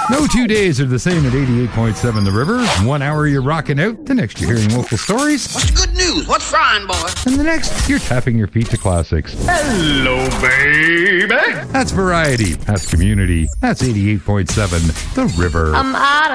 No 2 days are the same at 88.7 The River. 1 hour you're rocking out, the next you're hearing local stories. What's the good news? What's frying, boy? And the next, you're tapping your feet to classics. Hello, baby. That's variety. That's community. That's 88.7 The River. I'm out